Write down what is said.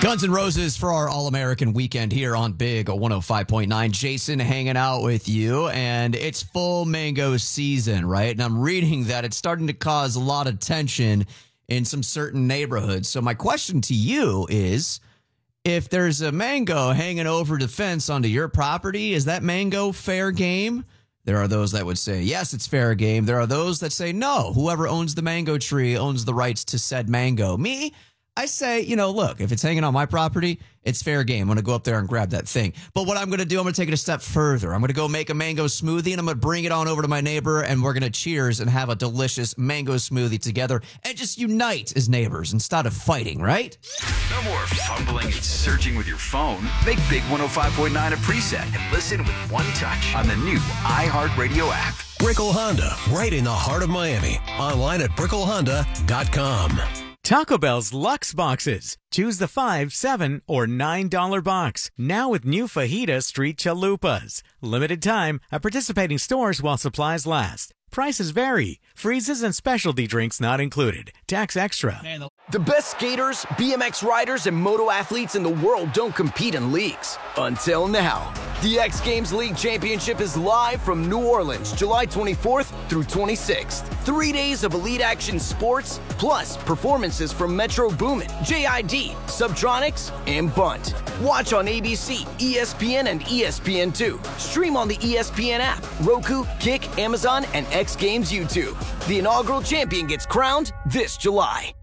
Guns N' Roses for our All-American weekend here on Big 105.9. Jason hanging out with you, and it's full mango season, right? And I'm reading that it's starting to cause a lot of tension in some certain neighborhoods. So my question to you is, if there's a mango hanging over the fence onto your property, is that mango fair game? There are those that would say, yes, it's fair game. There are those that say, no, whoever owns the mango tree owns the rights to said mango. Me, I say, look, if it's hanging on my property, it's fair game. I'm going to go up there and grab that thing. But what I'm going to do, I'm going to take it a step further. I'm going to go make a mango smoothie, and I'm going to bring it on over to my neighbor, and we're going to cheers and have a delicious mango smoothie together and just unite as neighbors instead of fighting, right? No more fumbling and searching with your phone. Make Big 105.9 a preset and listen with one touch on the new iHeartRadio app. Brickell Honda, right in the heart of Miami. Online at bricklehonda.com. Taco Bell's Luxe Boxes. Choose the $5, $7, or $9 box. Now with new Fajita Street Chalupas. Limited time at participating stores while supplies last. Prices vary. Freezes and specialty drinks not included. Tax extra. The best skaters, BMX riders, and moto athletes in the world don't compete in leagues. Until now. The X Games League Championship is live from New Orleans, July 24th through 26th. 3 days of elite action sports, plus performances from Metro Boomin, JID, Subtronics, and Bunt. Watch on ABC, ESPN, and ESPN2. Stream on the ESPN app, Roku, Kick, Amazon, and X Games YouTube. The inaugural champion gets crowned this July.